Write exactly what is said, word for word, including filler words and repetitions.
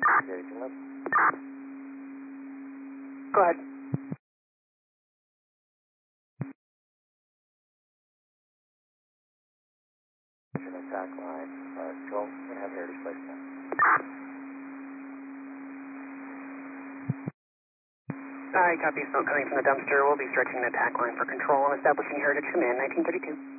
Gary, can I- Go ahead. Attack line. Uh, Joel, I'm going to have Heritage Place now. Alright, copy. Smoke coming from the dumpster. We'll be stretching the attack line for control and establishing Heritage Command nineteen thirty-two.